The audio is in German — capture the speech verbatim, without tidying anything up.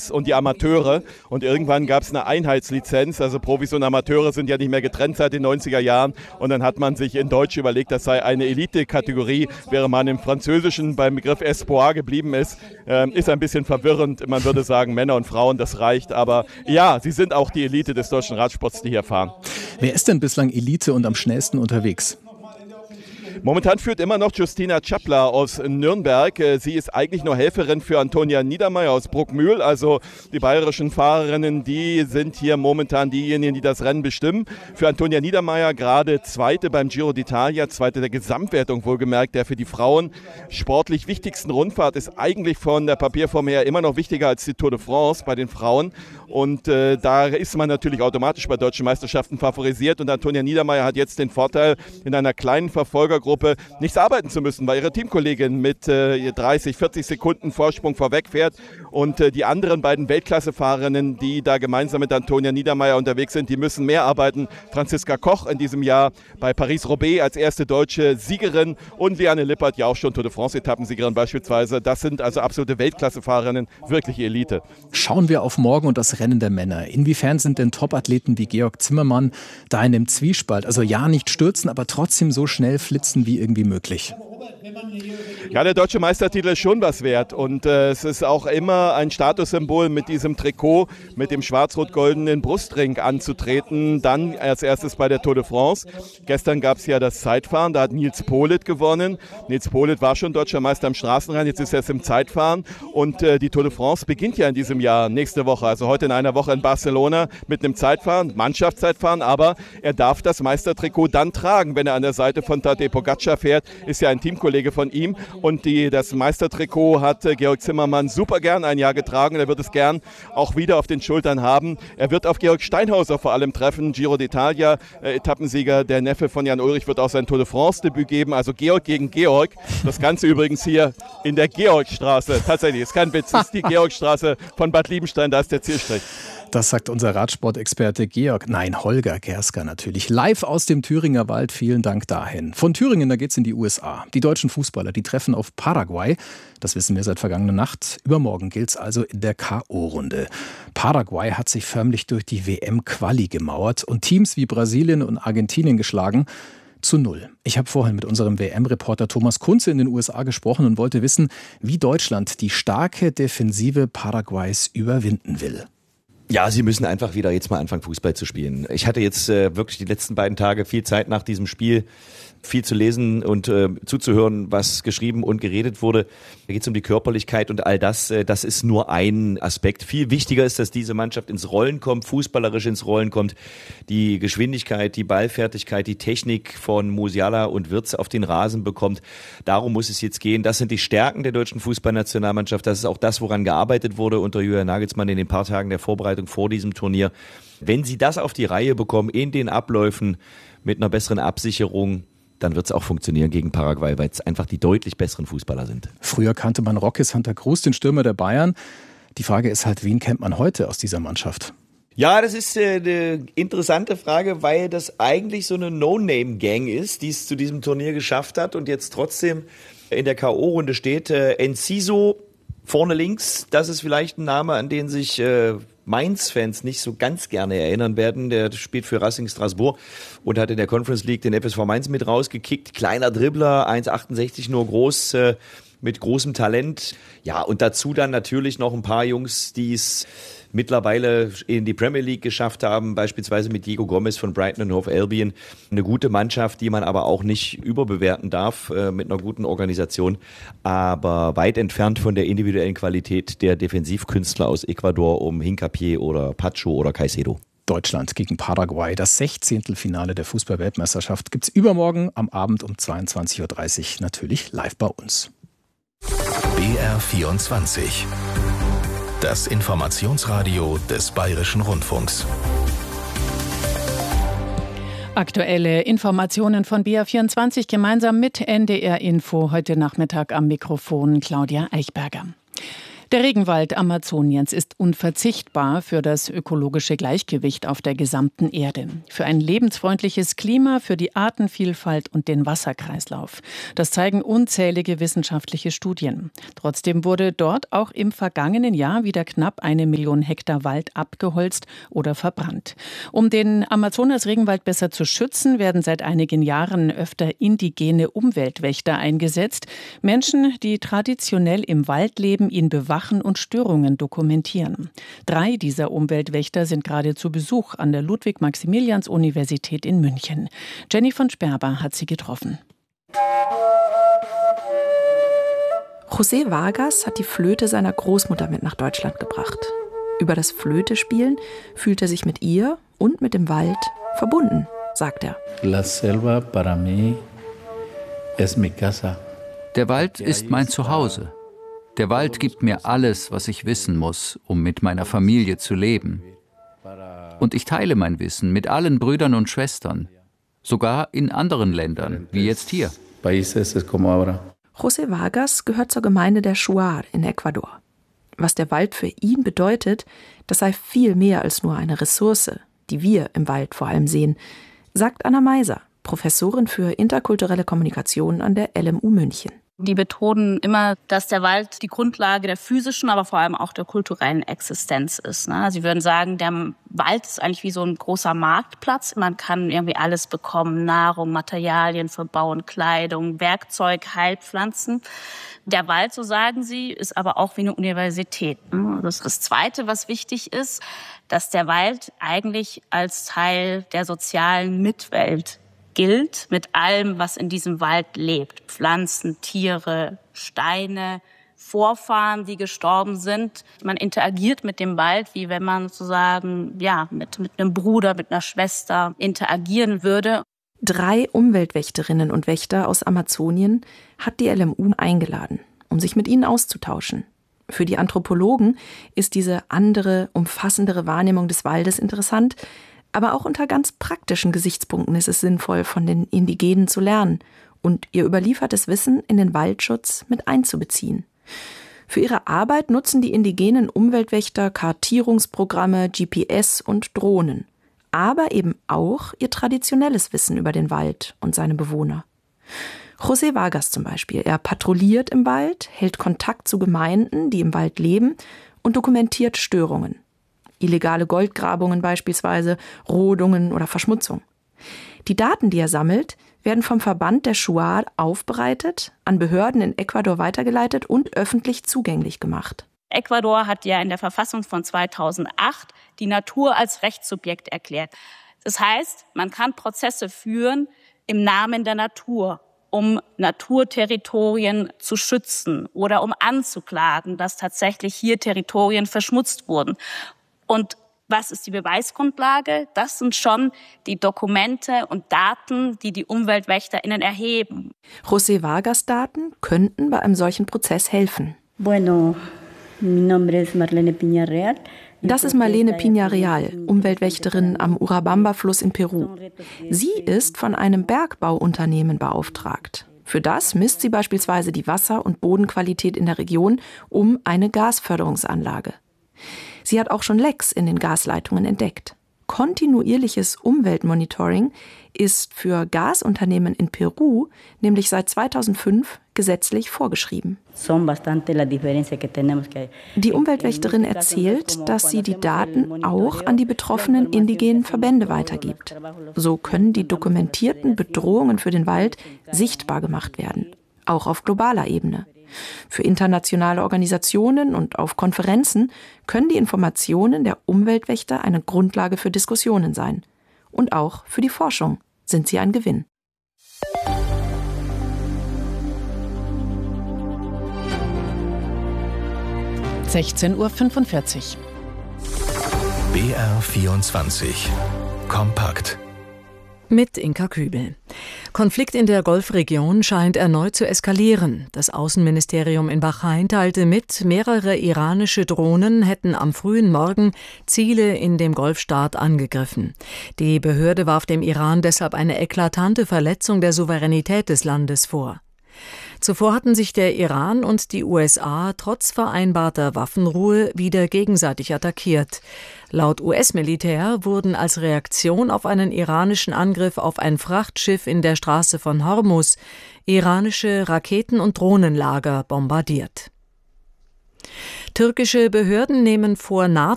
Profis und die Amateure. Und irgendwann gab es eine Einheitslizenz. Also Profis und Amateure sind ja nicht mehr getrennt seit den neunziger Jahren. Und dann hat man sich in Deutsch überlegt, das sei eine Elite-Kategorie, während man im Französischen beim Begriff Espoir geblieben ist. Ähm, ist ein bisschen verwirrend. Man würde sagen, Männer und Frauen, das reicht. Aber ja, sie sind auch die Elite des deutschen Radsports, die hier fahren. Wer ist denn bislang Elite und am schnellsten unterwegs? Momentan führt immer noch Justina Czapla aus Nürnberg. Sie ist eigentlich nur Helferin für Antonia Niedermaier aus Bruckmühl. Also die bayerischen Fahrerinnen, die sind hier momentan diejenigen, die das Rennen bestimmen. Für Antonia Niedermaier gerade Zweite beim Giro d'Italia, Zweite der Gesamtwertung wohlgemerkt. Der für die Frauen sportlich wichtigsten Rundfahrt ist eigentlich von der Papierform her immer noch wichtiger als die Tour de France bei den Frauen. Und äh, da ist man natürlich automatisch bei deutschen Meisterschaften favorisiert. Und Antonia Niedermaier hat jetzt den Vorteil, in einer kleinen Verfolgergruppe nichts arbeiten zu müssen, weil ihre Teamkollegin mit äh, dreißig, vierzig Sekunden Vorsprung vorweg fährt. Und äh, die anderen beiden Weltklassefahrerinnen, die da gemeinsam mit Antonia Niedermaier unterwegs sind, die müssen mehr arbeiten. Franziska Koch in diesem Jahr bei Paris-Roubaix als erste deutsche Siegerin und Liane Lippert, ja auch schon Tour de France-Etappensiegerin beispielsweise. Das sind also absolute Weltklassefahrerinnen, wirklich Elite. Schauen wir auf morgen und das Rennen der Männer. Inwiefern sind denn Topathleten wie Georg Zimmermann da in dem Zwiespalt? Also ja, nicht stürzen, aber trotzdem so schnell flitzen wie irgendwie möglich. Ja, der deutsche Meistertitel ist schon was wert und äh, es ist auch immer ein Statussymbol, mit diesem Trikot, mit dem schwarz-rot-goldenen Brustring anzutreten, dann als erstes bei der Tour de France. Gestern gab es ja das Zeitfahren, da hat Nils Politt gewonnen. Nils Politt war schon deutscher Meister im Straßenrennen, jetzt ist er es im Zeitfahren und äh, die Tour de France beginnt ja in diesem Jahr, nächste Woche, also heute in einer Woche in Barcelona mit einem Zeitfahren, Mannschaftszeitfahren, aber er darf das Meistertrikot dann tragen, wenn er an der Seite von Tadej Pogačar fährt, ist ja ein Teamkollege von ihm und die, das Meistertrikot hat äh, Georg Zimmermann super gern ein Jahr getragen. Er wird es gern auch wieder auf den Schultern haben. Er wird auf Georg Steinhauser vor allem treffen, Giro d'Italia, äh, Etappensieger, der Neffe von Jan Ulrich wird auch sein Tour de France Debüt geben, also Georg gegen Georg. Das Ganze übrigens hier in der Georgstraße, tatsächlich, ist kein Witz, das ist die Georgstraße von Bad Liebenstein, da ist der Zielstrich. Das sagt unser Radsportexperte Georg, nein, Holger Gersker natürlich. Live aus dem Thüringer Wald, vielen Dank dahin. Von Thüringen, da geht's in die U S A. Die deutschen Fußballer, die treffen auf Paraguay. Das wissen wir seit vergangener Nacht. Übermorgen gilt's also in der K O-Runde. Paraguay hat sich förmlich durch die W M-Quali gemauert und Teams wie Brasilien und Argentinien geschlagen. Zu null. Ich habe vorhin mit unserem W M-Reporter Thomas Kunze in den U S A gesprochen und wollte wissen, wie Deutschland die starke Defensive Paraguays überwinden will. Ja, sie müssen einfach wieder jetzt mal anfangen, Fußball zu spielen. Ich hatte jetzt äh, wirklich die letzten beiden Tage viel Zeit nach diesem Spiel, viel zu lesen und äh, zuzuhören, was geschrieben und geredet wurde. Da geht es um die Körperlichkeit und all das. Äh, das ist nur ein Aspekt. Viel wichtiger ist, dass diese Mannschaft ins Rollen kommt, fußballerisch ins Rollen kommt. Die Geschwindigkeit, die Ballfertigkeit, die Technik von Musiala und Wirtz auf den Rasen bekommt. Darum muss es jetzt gehen. Das sind die Stärken der deutschen Fußballnationalmannschaft. Das ist auch das, woran gearbeitet wurde unter Julian Nagelsmann in den paar Tagen der Vorbereitung vor diesem Turnier. Wenn sie das auf die Reihe bekommen, in den Abläufen mit einer besseren Absicherung, dann wird es auch funktionieren gegen Paraguay, weil es einfach die deutlich besseren Fußballer sind. Früher kannte man Roque Santa Cruz, den Stürmer der Bayern. Die Frage ist halt, wen kennt man heute aus dieser Mannschaft? Ja, das ist äh, eine interessante Frage, weil das eigentlich so eine No-Name-Gang ist, die es zu diesem Turnier geschafft hat und jetzt trotzdem in der K O-Runde steht. Äh, Enciso vorne links, das ist vielleicht ein Name, an den sich äh, Mainz-Fans nicht so ganz gerne erinnern werden. Der spielt für Racing Strasbourg und hat in der Conference League den F S V Mainz mit rausgekickt. Kleiner Dribbler, eins Komma achtundsechzig nur groß, äh, mit großem Talent. Ja, und dazu dann natürlich noch ein paar Jungs, die es mittlerweile in die Premier League geschafft haben, beispielsweise mit Diego Gomez von Brighton and Hove Albion. Eine gute Mannschaft, die man aber auch nicht überbewerten darf, äh, mit einer guten Organisation, aber weit entfernt von der individuellen Qualität der Defensivkünstler aus Ecuador um Hincapié oder Pacho oder Caicedo. Deutschland gegen Paraguay, das Sechzehntelfinale der Fußball-Weltmeisterschaft, gibt's übermorgen am Abend um zweiundzwanzig Uhr dreißig natürlich live bei uns. B R vierundzwanzig. Das Informationsradio des Bayerischen Rundfunks. Aktuelle Informationen von B R vierundzwanzig gemeinsam mit N D R Info heute Nachmittag am Mikrofon Claudia Eichberger. Der Regenwald Amazoniens ist unverzichtbar für das ökologische Gleichgewicht auf der gesamten Erde, für ein lebensfreundliches Klima, für die Artenvielfalt und den Wasserkreislauf. Das zeigen unzählige wissenschaftliche Studien. Trotzdem wurde dort auch im vergangenen Jahr wieder knapp eine Million Hektar Wald abgeholzt oder verbrannt. Um den Amazonas-Regenwald besser zu schützen, werden seit einigen Jahren öfter indigene Umweltwächter eingesetzt. Menschen, die traditionell im Wald leben, ihn bewachen und Störungen dokumentieren. Drei dieser Umweltwächter sind gerade zu Besuch an der Ludwig-Maximilians-Universität in München. Jenny von Sperber hat sie getroffen. José Vargas hat die Flöte seiner Großmutter mit nach Deutschland gebracht. Über das Flötespielen fühlt er sich mit ihr und mit dem Wald verbunden, sagt er. La selva para mí es mi casa. Der Wald ist mein Zuhause. Der Wald gibt mir alles, was ich wissen muss, um mit meiner Familie zu leben. Und ich teile mein Wissen mit allen Brüdern und Schwestern, sogar in anderen Ländern, wie jetzt hier. José Vargas gehört zur Gemeinde der Shuar in Ecuador. Was der Wald für ihn bedeutet, das sei viel mehr als nur eine Ressource, die wir im Wald vor allem sehen, sagt Anna Meiser, Professorin für interkulturelle Kommunikation an der L M U München. Die betonen immer, dass der Wald die Grundlage der physischen, aber vor allem auch der kulturellen Existenz ist. Sie würden sagen, der Wald ist eigentlich wie so ein großer Marktplatz. Man kann irgendwie alles bekommen, Nahrung, Materialien für Bauen, Kleidung, Werkzeug, Heilpflanzen. Der Wald, so sagen sie, ist aber auch wie eine Universität. Das ist das Zweite, was wichtig ist, dass der Wald eigentlich als Teil der sozialen Mitwelt gilt, mit allem, was in diesem Wald lebt. Pflanzen, Tiere, Steine, Vorfahren, die gestorben sind. Man interagiert mit dem Wald, wie wenn man sozusagen ja, mit, mit einem Bruder, mit einer Schwester interagieren würde. Drei Umweltwächterinnen und Wächter aus Amazonien hat die L M U eingeladen, um sich mit ihnen auszutauschen. Für die Anthropologen ist diese andere, umfassendere Wahrnehmung des Waldes interessant, aber auch unter ganz praktischen Gesichtspunkten ist es sinnvoll, von den Indigenen zu lernen und ihr überliefertes Wissen in den Waldschutz mit einzubeziehen. Für ihre Arbeit nutzen die indigenen Umweltwächter Kartierungsprogramme, G P S und Drohnen, aber eben auch ihr traditionelles Wissen über den Wald und seine Bewohner. José Vargas zum Beispiel, er patrouilliert im Wald, hält Kontakt zu Gemeinden, die im Wald leben und dokumentiert Störungen. Illegale Goldgrabungen beispielsweise, Rodungen oder Verschmutzung. Die Daten, die er sammelt, werden vom Verband der Shuar aufbereitet, an Behörden in Ecuador weitergeleitet und öffentlich zugänglich gemacht. Ecuador hat ja in der Verfassung von zweitausendacht die Natur als Rechtssubjekt erklärt. Das heißt, man kann Prozesse führen im Namen der Natur, um Naturterritorien zu schützen oder um anzuklagen, dass tatsächlich hier Territorien verschmutzt wurden. Und was ist die Beweisgrundlage? Das sind schon die Dokumente und Daten, die die UmweltwächterInnen erheben. José Vargas Daten könnten bei einem solchen Prozess helfen. Bueno, mi nombre es Marlene Piña-Real. Das ist Marlene Piña-Real, Umweltwächterin am Urabamba-Fluss in Peru. Sie ist von einem Bergbauunternehmen beauftragt. Für das misst sie beispielsweise die Wasser- und Bodenqualität in der Region um eine Gasförderungsanlage. Sie hat auch schon Lecks in den Gasleitungen entdeckt. Kontinuierliches Umweltmonitoring ist für Gasunternehmen in Peru nämlich seit zweitausendfünf gesetzlich vorgeschrieben. Die Umweltwächterin erzählt, dass sie die Daten auch an die betroffenen indigenen Verbände weitergibt. So können die dokumentierten Bedrohungen für den Wald sichtbar gemacht werden, auch auf globaler Ebene. Für internationale Organisationen und auf Konferenzen können die Informationen der Umweltwächter eine Grundlage für Diskussionen sein. Und auch für die Forschung sind sie ein Gewinn. sechzehn Uhr fünfundvierzig. B R vierundzwanzig. Kompakt. Mit Inka Kübel. Konflikt in der Golfregion scheint erneut zu eskalieren. Das Außenministerium in Bahrain teilte mit, mehrere iranische Drohnen hätten am frühen Morgen Ziele in dem Golfstaat angegriffen. Die Behörde warf dem Iran deshalb eine eklatante Verletzung der Souveränität des Landes vor. Zuvor hatten sich der Iran und die U S A trotz vereinbarter Waffenruhe wieder gegenseitig attackiert. Laut U S-Militär wurden als Reaktion auf einen iranischen Angriff auf ein Frachtschiff in der Straße von Hormuz iranische Raketen- und Drohnenlager bombardiert. Türkische Behörden nehmen vor, NATO